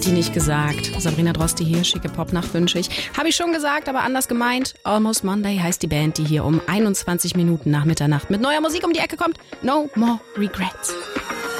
Hat die nicht gesagt. Sabrina Droste hier, schicke Popnacht wünsche ich. Habe ich schon gesagt, aber anders gemeint. Almost Monday heißt die Band, die hier um 21 Minuten nach Mitternacht mit neuer Musik um die Ecke kommt. No More Regrets.